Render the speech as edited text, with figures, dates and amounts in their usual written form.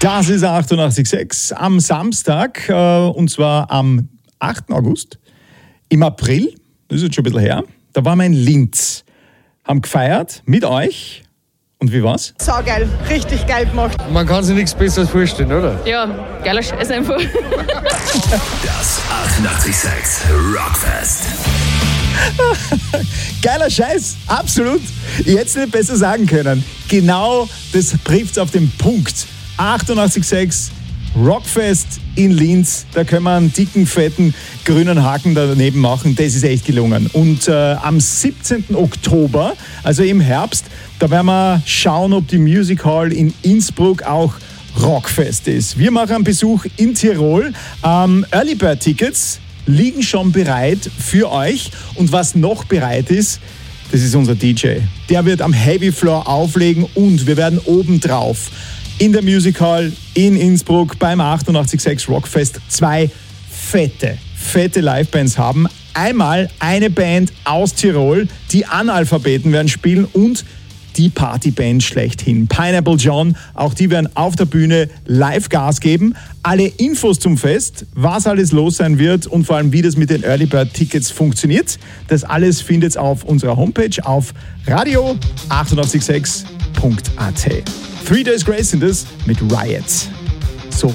Das ist 88.6 am Samstag, und zwar am 8. August. Im April, das ist jetzt schon ein bisschen her, da waren wir in Linz, haben gefeiert mit euch. Und wie war's? Saugeil, richtig geil gemacht. Man kann sich nichts Besseres vorstellen, oder? Ja, geiler Scheiß einfach. Das 88.6 Rockfest. Geiler Scheiß, absolut. Ich hätte es nicht besser sagen können. Genau das trifft es auf den Punkt. 88.6 Rockfest in Linz. Da können wir einen dicken, fetten, grünen Haken daneben machen. Das ist echt gelungen. Und am 17. Oktober, also im Herbst, da werden wir schauen, ob die Music Hall in Innsbruck auch Rockfest ist. Wir machen einen Besuch in Tirol. Early Bird Tickets liegen schon bereit für euch. Und was noch bereit ist, das ist unser DJ. Der wird am Heavy Floor auflegen und wir werden obendrauf in der Music Hall in Innsbruck beim 88.6 Rockfest 2 fette Livebands haben. Einmal eine Band aus Tirol, die Analphabeten werden spielen und die Partyband schlechthin. Pineapple John, auch die werden auf der Bühne live Gas geben. Alle Infos zum Fest, was alles los sein wird und vor allem wie das mit den Early Bird Tickets funktioniert, das alles findet ihr auf unserer Homepage auf radio886.at. 3 Days Grace sind es mit Riots.